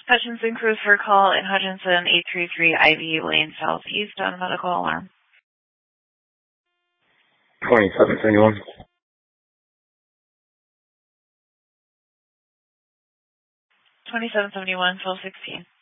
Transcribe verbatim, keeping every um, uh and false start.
Hutchinson Crews for call in Hutchinson, eight three three Ivy Lane Southeast on medical alarm. twenty-seven seventy-one. twenty-seven seventy-one, twelve sixteen.